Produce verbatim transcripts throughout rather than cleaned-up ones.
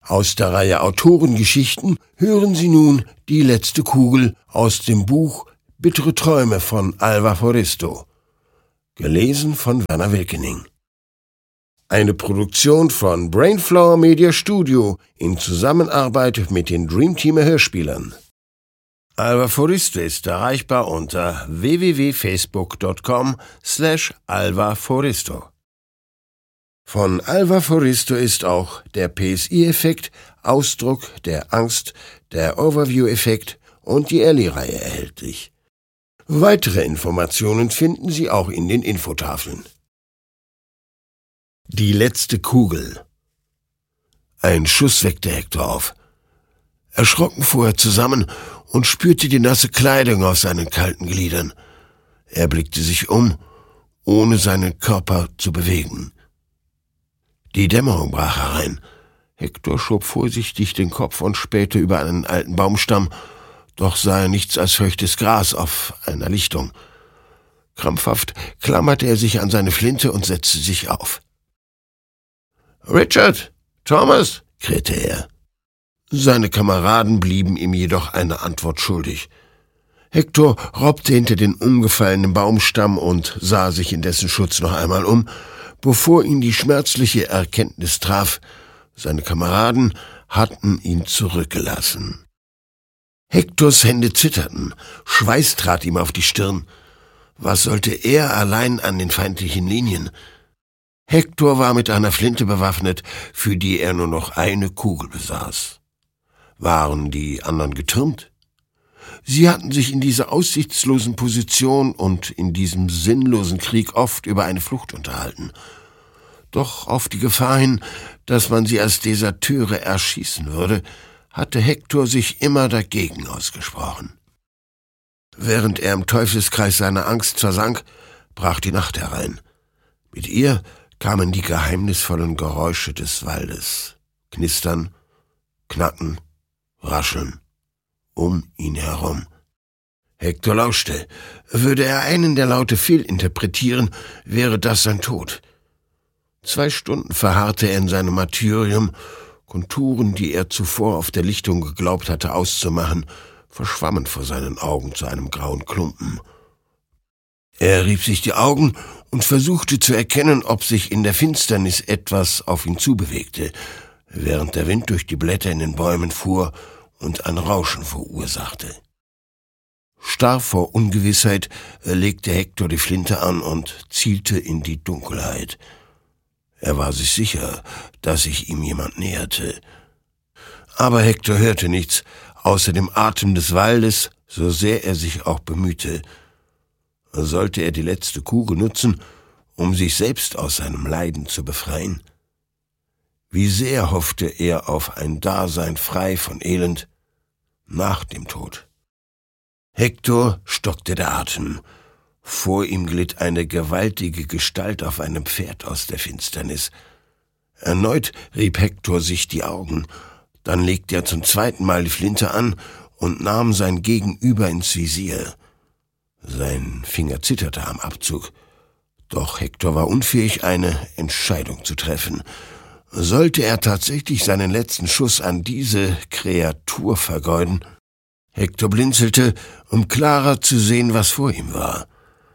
Aus der Reihe Autorengeschichten hören Sie nun Die letzte Kugel aus dem Buch Bittere Träume von Alva Foristo, gelesen von Werner Wilkening. Eine Produktion von Brainflower Media Studio in Zusammenarbeit mit den Dreamteamer Hörspielern. Alva Foristo ist erreichbar unter w w w punkt facebook punkt com slash alva foristo. Von Alva Foristo ist auch der P S I-Effekt, Ausdruck der Angst, der Overview-Effekt und die Ellie-Reihe erhältlich. Weitere Informationen finden Sie auch in den Infotafeln. Die letzte Kugel. Ein Schuss weckte Hector auf. Erschrocken fuhr er zusammen und spürte die nasse Kleidung auf seinen kalten Gliedern. Er blickte sich um, ohne seinen Körper zu bewegen. Die Dämmerung brach herein. Hector schob vorsichtig den Kopf und spähte über einen alten Baumstamm, doch sah er nichts als feuchtes Gras auf einer Lichtung. Krampfhaft klammerte er sich an seine Flinte und setzte sich auf. »Richard! Thomas!« krähte er. Seine Kameraden blieben ihm jedoch eine Antwort schuldig. Hector robbte hinter den umgefallenen Baumstamm und sah sich in dessen Schutz noch einmal um, bevor ihn die schmerzliche Erkenntnis traf: Seine Kameraden hatten ihn zurückgelassen. Hectors Hände zitterten, Schweiß trat ihm auf die Stirn. Was sollte er allein an den feindlichen Linien? Hector war mit einer Flinte bewaffnet, für die er nur noch eine Kugel besaß. Waren die anderen getürmt? Sie hatten sich in dieser aussichtslosen Position und in diesem sinnlosen Krieg oft über eine Flucht unterhalten. Doch auf die Gefahr hin, dass man sie als Deserteure erschießen würde, hatte Hector sich immer dagegen ausgesprochen. Während er im Teufelskreis seiner Angst versank, brach die Nacht herein. Mit ihr kamen die geheimnisvollen Geräusche des Waldes. Knistern, knacken, rascheln. Um ihn herum. Hector lauschte. Würde er einen der Laute fehlinterpretieren, wäre das sein Tod. Zwei Stunden verharrte er in seinem Martyrium. Konturen, die er zuvor auf der Lichtung geglaubt hatte auszumachen, verschwammen vor seinen Augen zu einem grauen Klumpen. Er rieb sich die Augen und versuchte zu erkennen, ob sich in der Finsternis etwas auf ihn zubewegte, während der Wind durch die Blätter in den Bäumen fuhr und ein Rauschen verursachte. Starr vor Ungewissheit legte Hector die Flinte an und zielte in die Dunkelheit. Er war sich sicher, dass sich ihm jemand näherte. Aber Hector hörte nichts, außer dem Atem des Waldes, so sehr er sich auch bemühte. Sollte er die letzte Kugel nutzen, um sich selbst aus seinem Leiden zu befreien? Wie sehr hoffte er auf ein Dasein frei von Elend nach dem Tod. Hector stockte der Atem. Vor ihm glitt eine gewaltige Gestalt auf einem Pferd aus der Finsternis. Erneut rieb Hector sich die Augen. Dann legte er zum zweiten Mal die Flinte an und nahm sein Gegenüber ins Visier. Sein Finger zitterte am Abzug. Doch Hector war unfähig, eine Entscheidung zu treffen. Sollte er tatsächlich seinen letzten Schuss an diese Kreatur vergeuden? Hector blinzelte, um klarer zu sehen, was vor ihm war.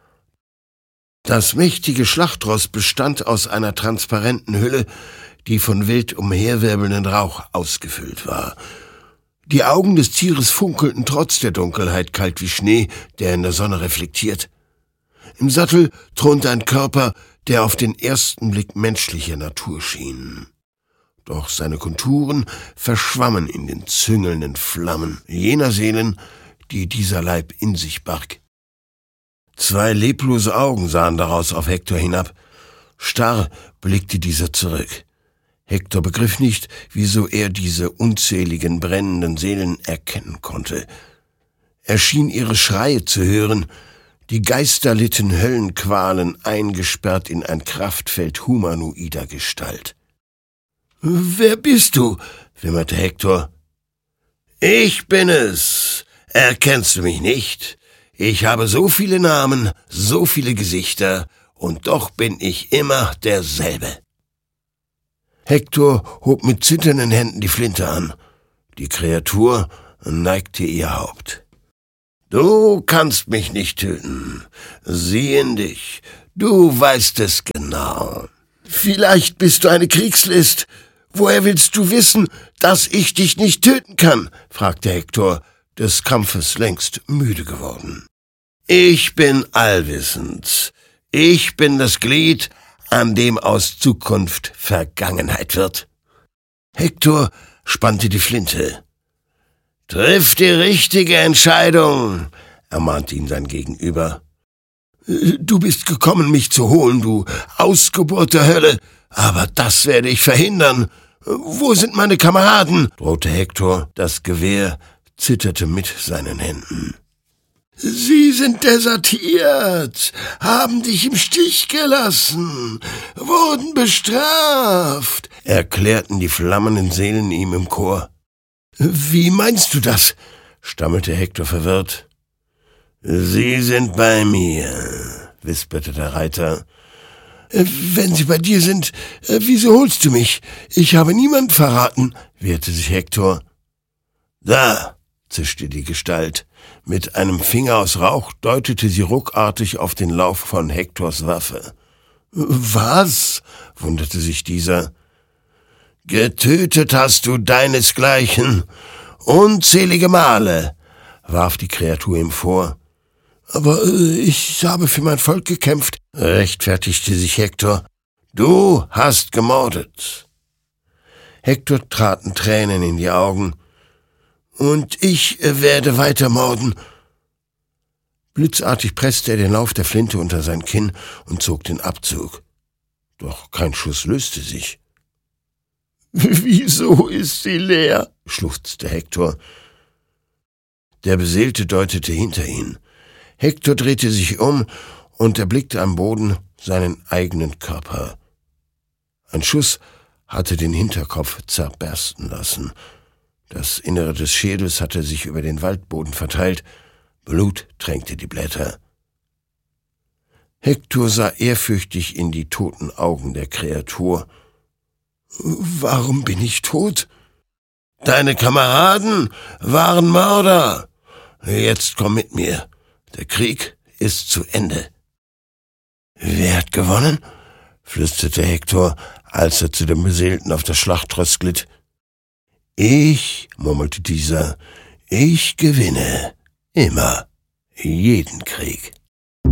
Das mächtige Schlachtross bestand aus einer transparenten Hülle, die von wild umherwirbelnden Rauch ausgefüllt war. Die Augen des Tieres funkelten trotz der Dunkelheit kalt wie Schnee, der in der Sonne reflektiert. Im Sattel thronte ein Körper, der auf den ersten Blick menschlicher Natur schien. Doch seine Konturen verschwammen in den züngelnden Flammen jener Seelen, die dieser Leib in sich barg. Zwei leblose Augen sahen daraus auf Hector hinab. Starr blickte dieser zurück. Hector begriff nicht, wieso er diese unzähligen brennenden Seelen erkennen konnte. Er schien ihre Schreie zu hören. Die Geister litten Höllenqualen, eingesperrt in ein Kraftfeld humanoider Gestalt. »Wer bist du?« wimmerte Hector. »Ich bin es. Erkennst du mich nicht? Ich habe so viele Namen, so viele Gesichter, und doch bin ich immer derselbe.« Hektor hob mit zitternden Händen die Flinte an. Die Kreatur neigte ihr Haupt. »Du kannst mich nicht töten. Sieh in dich. Du weißt es genau.« »Vielleicht bist du eine Kriegslist. Woher willst du wissen, dass ich dich nicht töten kann?« fragte Hektor, des Kampfes längst müde geworden. »Ich bin allwissend. Ich bin das Glied, an dem aus Zukunft Vergangenheit wird.« Hektor spannte die Flinte. »Triff die richtige Entscheidung«, ermahnte ihn sein Gegenüber. »Du bist gekommen, mich zu holen, du Ausgeburt der Hölle, aber das werde ich verhindern. Wo sind meine Kameraden?« drohte Hektor. Das Gewehr zitterte mit seinen Händen. »Sie sind desertiert, haben dich im Stich gelassen, wurden bestraft«, erklärten die flammenden Seelen ihm im Chor. »Wie meinst du das?« stammelte Hektor verwirrt. »Sie sind bei mir«, wisperte der Reiter. »Wenn sie bei dir sind, wieso holst du mich? Ich habe niemanden verraten«, wehrte sich Hektor. »Da«, zischte die Gestalt. Mit einem Finger aus Rauch deutete sie ruckartig auf den Lauf von Hektors Waffe. »Was?« wunderte sich dieser. »Getötet hast du deinesgleichen, unzählige Male«, warf die Kreatur ihm vor. »Aber äh, ich habe für mein Volk gekämpft«, rechtfertigte sich Hektor. »Du hast gemordet.« Hektor traten Tränen in die Augen. »Und ich äh, werde weiter morden.« Blitzartig presste er den Lauf der Flinte unter sein Kinn und zog den Abzug. Doch kein Schuss löste sich. »Wieso ist sie leer?« schluchzte Hektor. Der Beseelte deutete hinter ihn. Hektor drehte sich um und erblickte am Boden seinen eigenen Körper. Ein Schuss hatte den Hinterkopf zerbersten lassen. Das Innere des Schädels hatte sich über den Waldboden verteilt. Blut tränkte die Blätter. Hektor sah ehrfürchtig in die toten Augen der Kreatur. »Warum bin ich tot?« »Deine Kameraden waren Mörder. Jetzt komm mit mir. Der Krieg ist zu Ende.« »Wer hat gewonnen?« flüsterte Hektor, als er zu dem Beseelten auf das Schlachtross glitt. »Ich«, murmelte dieser, »ich gewinne. Immer. Jeden Krieg.«